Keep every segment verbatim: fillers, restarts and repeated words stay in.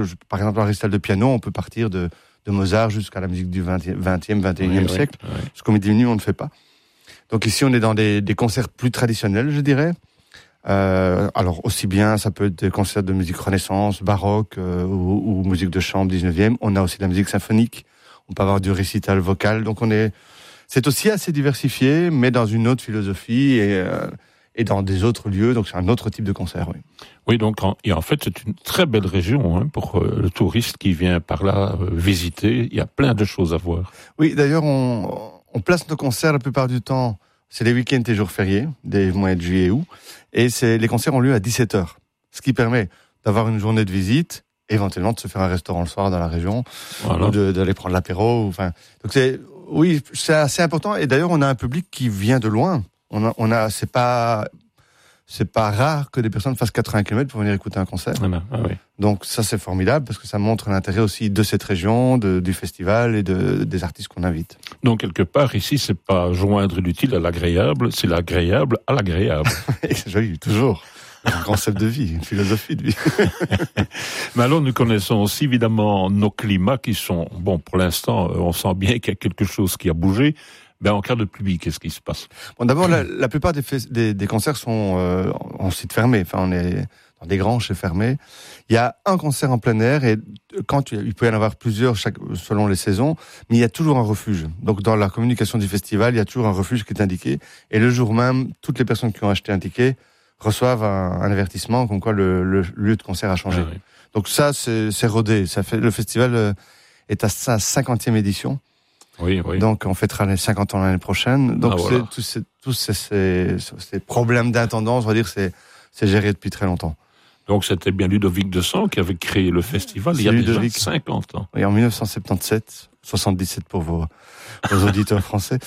je, par exemple, un récital de piano, on peut partir de, de Mozart jusqu'à la musique du vingtième, vingt et unième oui, siècle. Oui, oui. Ce qu'on diminue, on ne fait pas. Donc ici, on est dans des, des concerts plus traditionnels, je dirais. Euh, alors, aussi bien, ça peut être des concerts de musique renaissance, baroque euh, ou, ou musique de chambre dix-neuvième. On a aussi de la musique symphonique. On peut avoir du récital vocal. Donc, on est, c'est aussi assez diversifié, mais dans une autre philosophie et, euh, et dans des autres lieux. Donc, c'est un autre type de concert, oui. Oui, donc, en, et en fait, c'est une très belle région hein, pour euh, le touriste qui vient par là euh, visiter. Il y a plein de choses à voir. Oui, d'ailleurs, on, on place nos concerts la plupart du temps. C'est les week-ends et jours fériés, des mois de juillet et août. Et c'est, les concerts ont lieu à dix-sept heures. Ce qui permet d'avoir une journée de visite, éventuellement de se faire un restaurant le soir dans la région, voilà. Ou de, d'aller prendre l'apéro. Enfin, donc c'est, oui, c'est assez important. Et d'ailleurs, on a un public qui vient de loin. On a, on a, c'est pas, c'est pas rare que des personnes fassent quatre-vingts kilomètres pour venir écouter un concert. Voilà. Ah oui. Donc ça, c'est formidable parce que ça montre l'intérêt aussi de cette région, de, du festival et de, des artistes qu'on invite. Donc quelque part, ici, c'est pas joindre l'utile à l'agréable, c'est l'agréable à l'agréable. C'est joli, toujours. Un concept de vie, une philosophie de vie. Mais alors, nous connaissons aussi évidemment nos climats qui sont, bon, pour l'instant, on sent bien qu'il y a quelque chose qui a bougé. Ben, en cas de pluie, qu'est-ce qui se passe? Bon, d'abord, la, la plupart des, fes- des, des concerts sont euh, en site fermé. Enfin, on est dans des granges, c'est fermé. Il y a un concert en plein air et quand tu, il peut y en avoir plusieurs chaque, selon les saisons, mais il y a toujours un refuge. Donc, dans la communication du festival, il y a toujours un refuge qui est indiqué. Et le jour même, toutes les personnes qui ont acheté un ticket reçoivent un, un avertissement comme quoi le, le lieu de concert a changé. Ah oui. Donc ça, c'est, c'est rodé. Ça fait, le festival est à sa cinquantième édition. Oui, oui. Donc on fêtera les cinquante ans l'année prochaine. Donc ah, voilà. c'est, tous, ces, tous ces, ces, ces problèmes d'intendance, on va dire, c'est, c'est géré depuis très longtemps. Donc c'était bien Ludovic Dessant qui avait créé le festival c'est il y a Ludovic, déjà cinquante ans. Oui, en dix-neuf cent soixante-dix-sept, soixante-dix-sept pour vos, vos auditeurs français.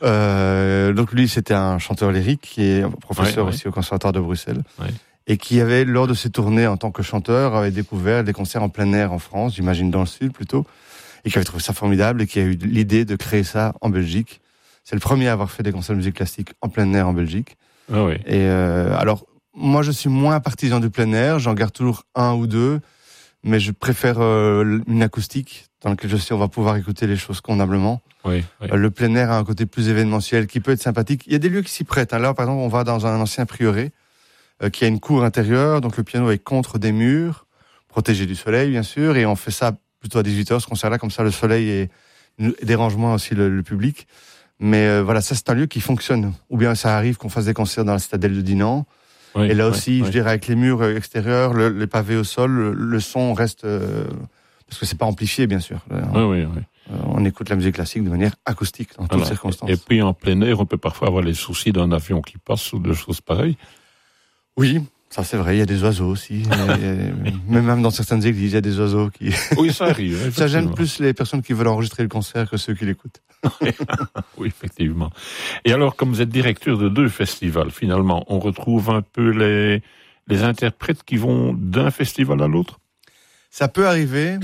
Euh, donc lui, c'était un chanteur lyrique qui est professeur ouais, aussi ouais. au Conservatoire de Bruxelles. Ouais. Et qui avait, lors de ses tournées en tant que chanteur, avait découvert des concerts en plein air en France, j'imagine dans le sud plutôt, et qui avait trouvé ça formidable et qui a eu l'idée de créer ça en Belgique. C'est le premier à avoir fait des concerts de musique classique en plein air en Belgique. Ah oui. Et euh, alors, moi, je suis moins partisan du plein air. J'en garde toujours un ou deux, mais je préfère euh, une acoustique dans laquelle je sais on va pouvoir écouter les choses convenablement. Oui, oui. Euh, le plein air a un côté plus événementiel qui peut être sympathique. Il y a des lieux qui s'y prêtent. Hein. Là, par exemple, on va dans un ancien prieuré euh, qui a une cour intérieure, donc le piano est contre des murs, protégé du soleil, bien sûr, et on fait ça plutôt à dix-huit heures, ce concert-là, comme ça le soleil est, dérange moins aussi le, le public. Mais euh, voilà, ça c'est un lieu qui fonctionne. Ou bien ça arrive qu'on fasse des concerts dans la citadelle de Dinan. Oui, et là aussi, oui, je oui. dirais, avec les murs extérieurs, le, les pavés au sol, le, le son reste... Euh, parce que c'est pas amplifié, bien sûr. Oui, on, oui, oui. Euh, on écoute la musique classique de manière acoustique, dans toutes Alors, circonstances. Et puis en plein air, on peut parfois avoir les soucis d'un avion qui passe ou de choses pareilles. Oui, ça c'est vrai, il y a des oiseaux aussi. Mais même dans certaines églises, il y a des oiseaux qui... Oui, ça arrive. Ça gêne plus les personnes qui veulent enregistrer le concert que ceux qui l'écoutent. Oui, effectivement. Et alors, comme vous êtes directeur de deux festivals, finalement, on retrouve un peu les, les interprètes qui vont d'un festival à l'autre? Ça peut arriver,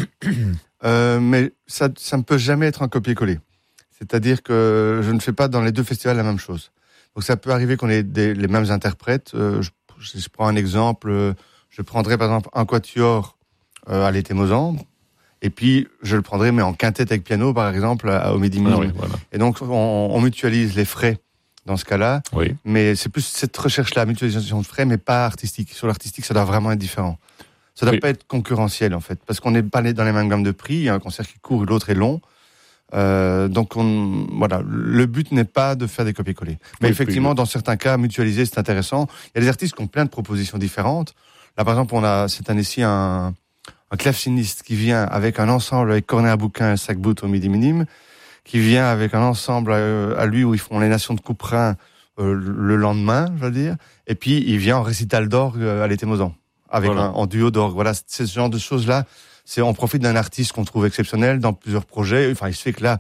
euh, mais ça, ça ne peut jamais être un copier-coller. C'est-à-dire que je ne fais pas dans les deux festivals la même chose. Donc ça peut arriver qu'on ait des, les mêmes interprètes. Euh, je, je prends un exemple, je prendrais par exemple un quatuor euh, à l'été Mozambique, et puis je le prendrais mais en quintette avec piano par exemple à, au Midi Minime. Ah oui, voilà. Et donc on, on mutualise les frais dans ce cas-là, oui. Mais c'est plus cette recherche-là, mutualisation de frais, mais pas artistique. Sur l'artistique, ça doit vraiment être différent. Ça doit oui. pas être concurrentiel en fait, parce qu'on n'est pas dans les mêmes gammes de prix. Il y a un concert qui court, l'autre est long. Euh, donc on, voilà, le but n'est pas de faire des copier-coller. Mais oui, effectivement, oui. dans certains cas, mutualiser c'est intéressant. Il y a des artistes qui ont plein de propositions différentes. Là, par exemple, on a cette année-ci un, un claveciniste qui vient avec un ensemble avec cornet à bouquin et sac-bout au Midi Minime, qui vient avec un ensemble à, à lui où ils font les Nations de Couperin euh, le lendemain, je veux dire. Et puis il vient en récital d'orgue à l'été Mozambique avec voilà. un en duo d'orgue. Voilà, c'est ce genre de choses là. C'est, on profite d'un artiste qu'on trouve exceptionnel dans plusieurs projets. Enfin, il se fait que là,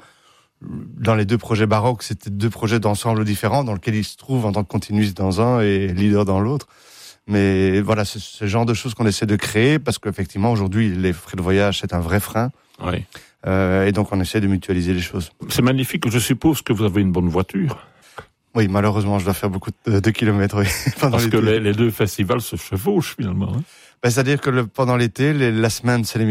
dans les deux projets baroques, c'était deux projets d'ensemble différents dans lesquels il se trouve en tant que continuiste dans un et leader dans l'autre. Mais voilà, c'est ce genre de choses qu'on essaie de créer parce qu'effectivement, aujourd'hui, les frais de voyage, c'est un vrai frein. Oui. Euh, et donc, on essaie de mutualiser les choses. C'est magnifique. Je suppose que vous avez une bonne voiture. Oui, malheureusement, je dois faire beaucoup de, de kilomètres. Oui, pendant parce l'été. que les, les deux festivals se chevauchent finalement. Hein. Ben, c'est-à-dire que le, pendant l'été, les, la semaine, c'est les